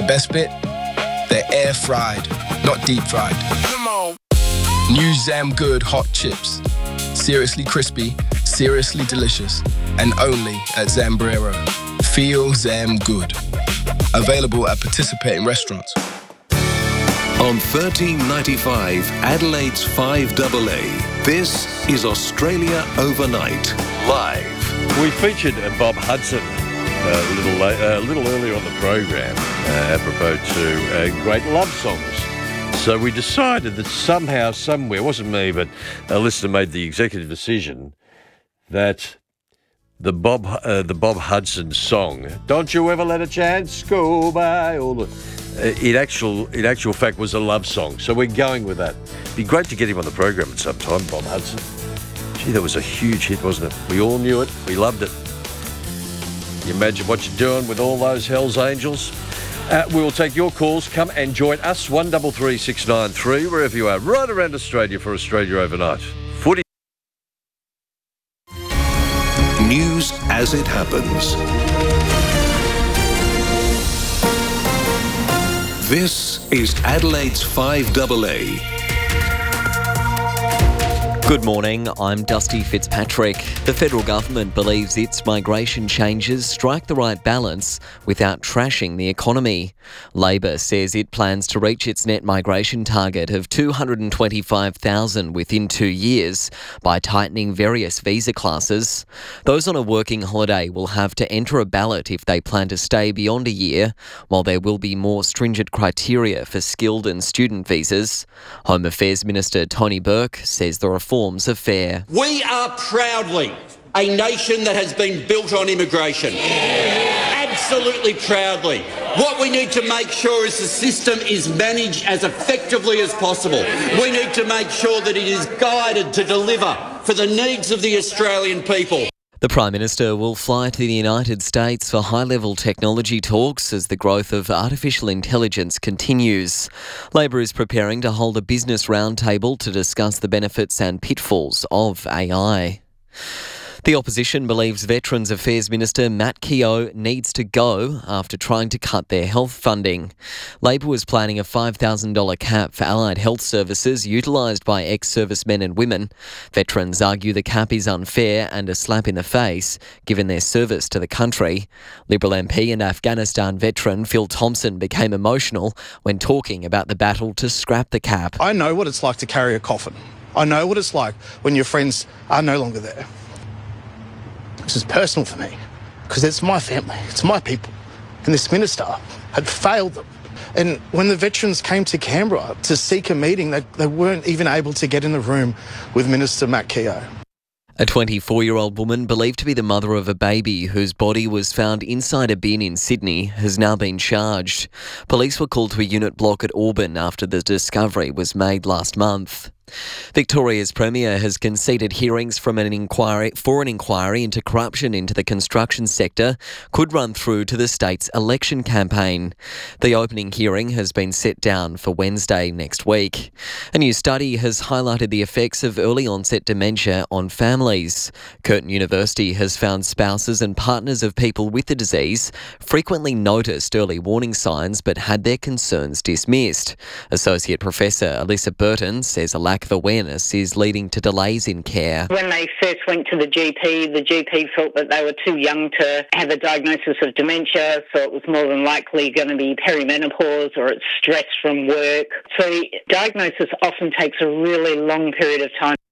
Best bit? They're air fried, not deep fried. Come on. New Zam Good hot chips. Seriously crispy, seriously delicious, and only at Zambrero. Feel Zam Good. Available at participating restaurants. On 1395 Adelaide's 5AA, this is Australia Overnight, live. We featured Bob Hudson a little earlier on the program, apropos to great love songs. So we decided that somehow, somewhere, it wasn't me, but a listener made the executive decision that the Bob Hudson song, "Don't You Ever Let a Chance Go By," in actual fact was a love song. So we're going with that. It'd be great to get him on the program at some time, Bob Hudson. Gee, that was a huge hit, wasn't it? We all knew it. We loved it. You imagine what you're doing with all those Hells Angels? We will take your calls. Come and join us, 133693, wherever you are, right around Australia for Australia Overnight. Footy. News as it happens. This is Adelaide's 5AA. Good morning, I'm Dusty Fitzpatrick. The federal government believes its migration changes strike the right balance without trashing the economy. Labor says it plans to reach its net migration target of 225,000 within 2 years by tightening various visa classes. Those on a working holiday will have to enter a ballot if they plan to stay beyond a year, while there will be more stringent criteria for skilled and student visas. Home Affairs Minister Tony Burke says the reforms are fair. We are proudly a nation that has been built on immigration. Absolutely proudly. What we need to make sure is the system is managed as effectively as possible. We need to make sure that it is guided to deliver for the needs of the Australian people. The Prime Minister will fly to the United States for high-level technology talks as the growth of artificial intelligence continues. Labor is preparing to hold a business roundtable to discuss the benefits and pitfalls of AI. The opposition believes Veterans Affairs Minister Matt Keogh needs to go after trying to cut their health funding. Labor was planning a $5,000 cap for allied health services utilised by ex-servicemen and women. Veterans argue the cap is unfair and a slap in the face, given their service to the country. Liberal MP and Afghanistan veteran Phil Thompson became emotional when talking about the battle to scrap the cap. I know what it's like to carry a coffin. I know what it's like when your friends are no longer there. This is personal for me, because it's my family, it's my people, and this minister had failed them. And when the veterans came to Canberra to seek a meeting, they weren't even able to get in the room with Minister Matt Keogh. A 24-year-old woman believed to be the mother of a baby whose body was found inside a bin in Sydney has now been charged. Police were called to a unit block at Auburn after the discovery was made last month. Victoria's Premier has conceded hearings for an inquiry into corruption into the construction sector could run through to the state's election campaign. The opening hearing has been set down for Wednesday next week. A new study has highlighted the effects of early onset dementia on families. Curtin University has found spouses and partners of people with the disease frequently noticed early warning signs but had their concerns dismissed. Associate Professor Alyssa Burton says a lack of awareness is leading to delays in care. When they first went to the GP felt that they were too young to have a diagnosis of dementia, so it was more than likely going to be perimenopause or it's stress from work. So diagnosis often takes a really long period of time.